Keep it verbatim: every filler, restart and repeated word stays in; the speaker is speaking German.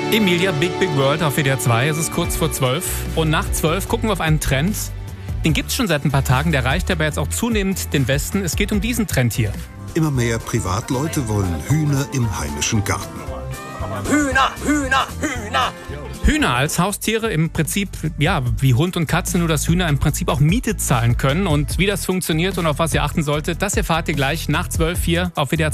Emilia, Big Big World auf W D R zwei. Es ist kurz vor zwölf. Und nach zwölf gucken wir auf einen Trend. Den gibt es schon seit ein paar Tagen. Der erreicht aber jetzt auch zunehmend den Westen. Es geht um diesen Trend hier. Immer mehr Privatleute wollen Hühner im heimischen Garten. Hühner, Hühner, Hühner. Hühner als Haustiere im Prinzip, ja, wie Hund und Katze, nur dass Hühner im Prinzip auch Miete zahlen können. Und wie das funktioniert und auf was ihr achten solltet, das erfahrt ihr gleich nach zwölf hier auf W D R zwei.